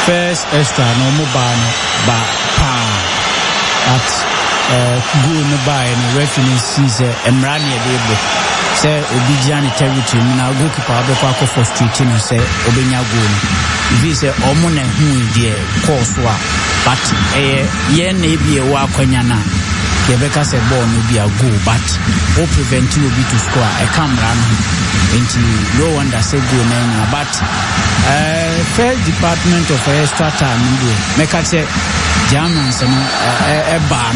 first extra no mobile ba pa at go no buy no referee sees Emrani Adebo say Obijiani territory na goalkeeper abekwa ko frustrate no say obenya goal if he say omo na hu die course wa but ye na bi e wa kwanya na Quebec say ball no be a goal but o prevent you to score a camera into no wonder say goal na but first department of extra time go make I say Germans no ban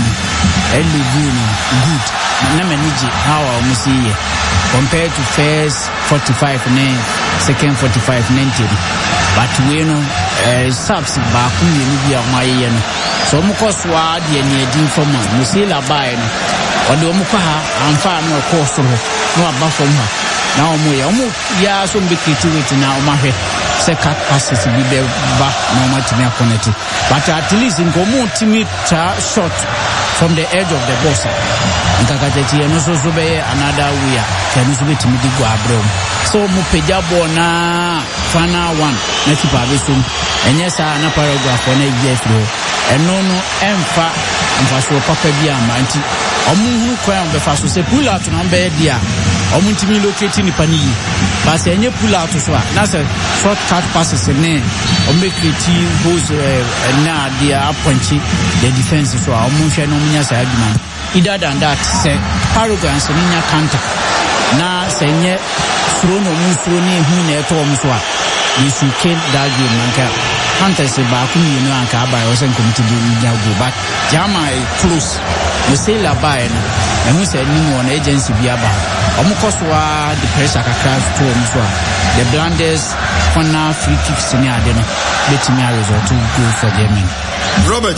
good na manage how we see compared to first 45 and second 45 90 but we know subs back you be my so mo koswa de ni edin foma mo see la buy no o de mo kwa amfa no course no aba fom ha na o mo ya so mbe creativity na o ma hwe se cut passes bi be ba no ma timi connect but at least nko mo timi ta shot from the edge of the box nkakateti no so be another way can so be timi di go abrom so mo peja ball na final one na keep abesum enye sa na paragraph na yefro eno no emfa so papa bi amanti omu kwan be fa so se pull out no be dia omu ntimi locate ni pani ba se enye pull out so na se short cut passes ne omu create goals na dia aponchi the defense so omu hwe no munya sa aduma either than that se Paraguay se nya counter na se nye suro no mu suro ni hu na eto omu so a you should kill that game manka Hunters back in you know and Kaba wasn't coming to do but Jama close. You say la buy and who said no one agency be about. Omukoswa the pressure crash to the Blanders for now free kicks in the dinner. Let me result to go for the men. Robert.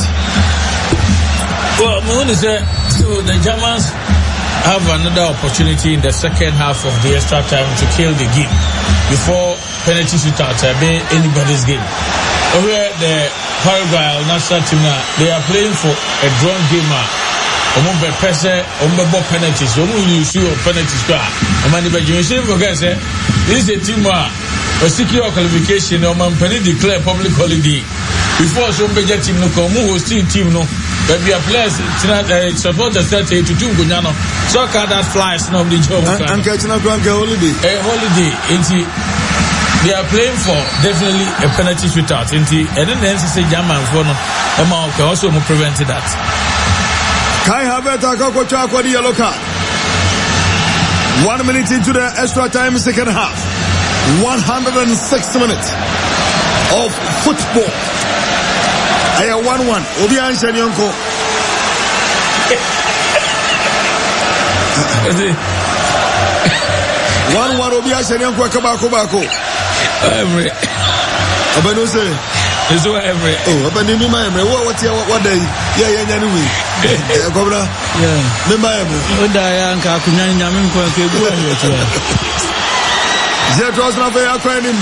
Well, Moon is so the Germans have another opportunity in the second half of the extra time to kill the game before penalty shootout be anybody's game. Over the Paraguay national team now, they are playing for a drawn game. Ombe pressure, ombe penalties. Omu issue of penalties. Omani be you should forget say this is a team a secure qualification. Oman declare public holiday before some better team no come. Omu hosting team no. But we are players supporters that to do Gunyano. So can that flies no the job. And catching up on holiday. A holiday. They are playing for definitely a penalty shootout. And then the NCC German for no amount also prevent that. Kai Havertz got the yellow card. 1 minute into the extra time, second half. 106 minutes of football. I have 1-1. Obian Shenyonko. 1-1 Obian Shenyonko Kabako. Every Abanose is every Abanimi Mime, what day? Yeah, anyway. Cobra, yeah, Mimba, Udayanka, Kunyan, Zetros Navea Quenim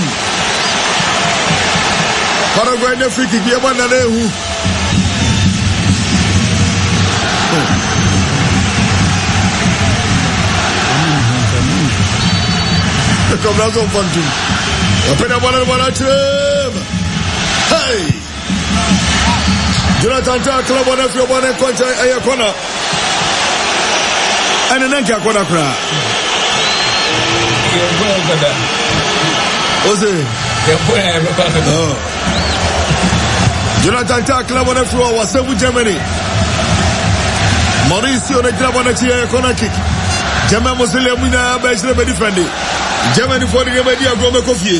Paraguay, the free kick, Yabanale. The Cobra's on Fontu. Open up one team. Hey! Jonathan Club on every one and concha a corner. And an anchor corner crack. Jonathan Club on every one was with Germany. Mauricio the club on a corner kick. German Muslim winner by defending. Germany for the game idea of Gome Kofi.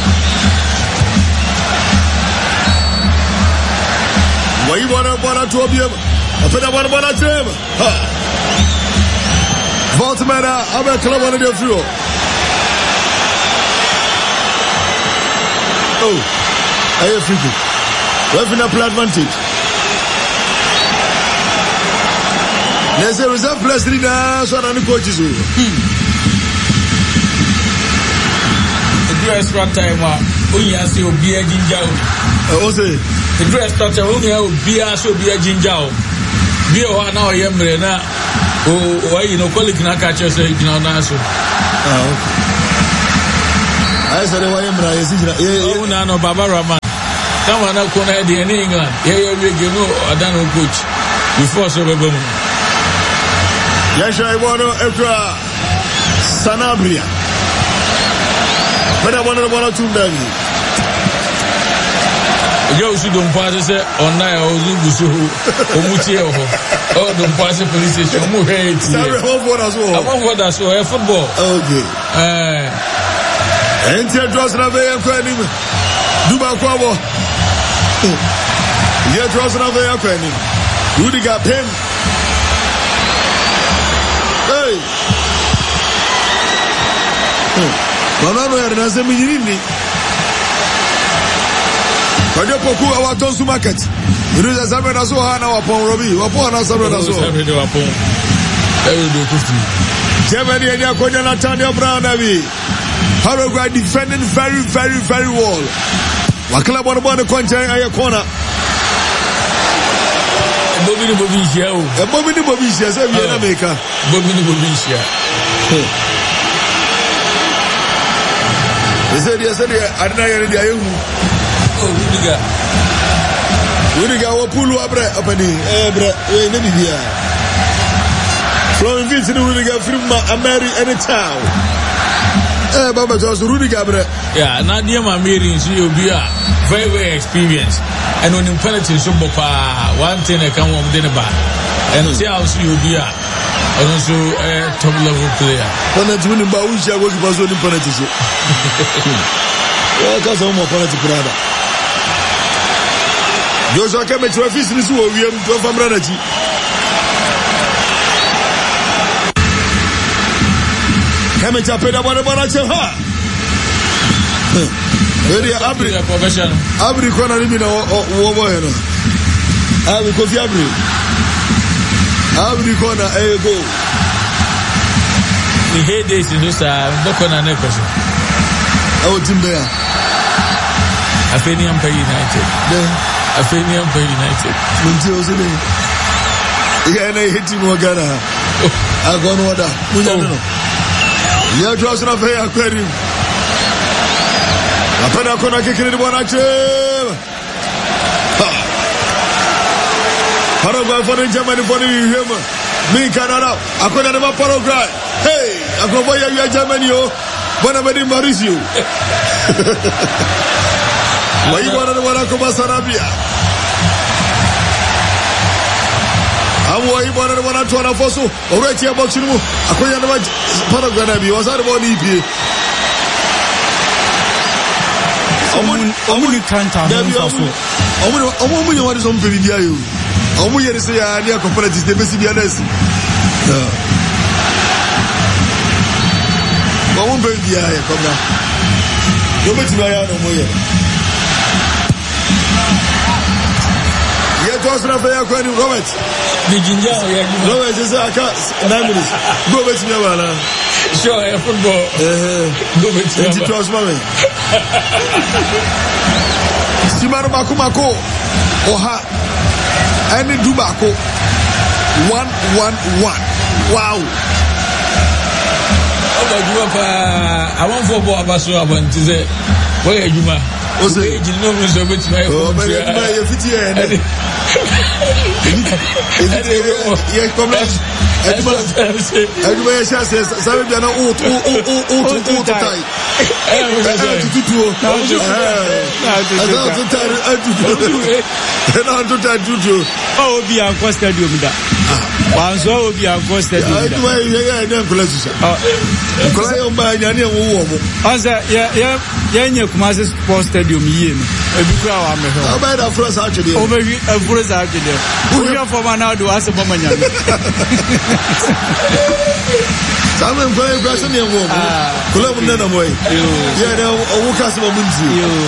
Why you want to be a one team? Voltmana, I'm a club on the floor. Oh, I have free kick. We're in a play advantage. There's a reserve place leader, so I'm the coaches. Extra time unya se obi aginja o say the extra time unya obi aso obi aginja o bi o na o yemre na o you know colleague na ka che say gina na so okay I said why yemra yesi gina o na no Baba Rahman Come on, I'm going to England. Yeah, I don't know coach. Before so we boom. Yes, I want to extra Sanabria. But I want to two baby. You should don't pass it on night or Zubusu or Mutio or don't pass the police station. I'm over that so football. Okay. And your draws na veya kwani. Duba kwabo. Your draws na veya kwani. Rudiger pen. Hey. Manano ya na minyini. Kaje poku awaton su market. Rudiger sabe na so hana wapon Robi. Wapon na sabe na so. Sabe de wapon. Ewe do kufi. Germany eni akonya na Tanya Brown abi. Paraguay defending very well. Wakala bono koncha aye corner. Bobini Bobishia say we na maker. Bobini Bobishia. They said adna yere dia yehu. Rudiger wo pulu abre openi bre we na bibia. Flowing Vince Rudiger from Ameri anytime. Baba just Rudiger bre. Yeah, na dia ma meri nso you be very experienced. And on penalty so bopa one thing I can want them back. And see how you be also top level player. Penalty winning ba we shall go pass on penalty so. Well, cause I'm more penalty brother. Joshua Keme trophy ni so we am to famra na chi. Keme chapeda bana che ha. Area Abri kona nimi na wo no. Abri Kofi Abri kona go. Ni heydays in sa dokona na koso. Timbe ya. Afeni Ampa United. Afeni Ampa United. Munti ozile. Iga na hiti mo Ghana. Agono wada. Munya no. Ya draws na fe aquarium. Apena kona kikiri bwana chema. Paraguay for the Germany for the Hema. Me Canada. Akona na Paraguay. Hey, akobo ya Germany yo. Bwana badi Mauricio. Wai bwana kwa Sarabia. Amu wai bwana tuana foso. Oreti ya boxing mu. Akonya na Paraguay na bi. Wasari bwana ipi. Omuni kanta faso. Omu nyawadi so mpeli dia yo. Omu yeri se ya ni comparative de besi dia nesi. Omu mpeli dia ya komna. Yo beti na ya no mo ye. Ye to asra fa ya kwani Robert. Ni jinja ya ni. Robert se aka 9 minutes. Go beti na wala. Sure, football. Go beti na. Enti trust mame. Simaro Makumako Oha Any Dubako 1-1-1. Wow. I want football abaso abantize. Where Juma? Ose jinno mo so beti my phone. You fit here. You come Everybody says, "Sorry, we are not old tie." Oh, be a cost stadium. Once will be a cost stadium. Yeah, Kumasi Sports Stadium. How about our first actually? Over a first actually. We are from now to ask a moment. Some of them Brazil and woman. Club Nanaway. Yeah, Wukas Munzi.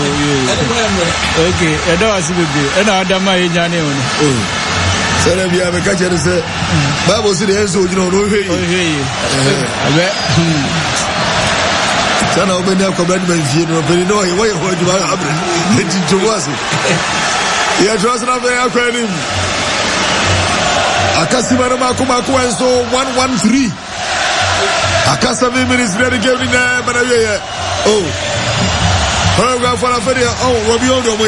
Okay, I don't see it. And I don't mind Jani. So then we have a catcher and say, Bible City, so you know, no way. Sana ubenda kwa Bradman Jino, but you know, why you want to have it to was it? Yeah, trust na very acronym. Akasimara Makumaku and so 1-1-3. Akasa minutes ready game in there, but oh, paragraph for a video. Oh, Robbie.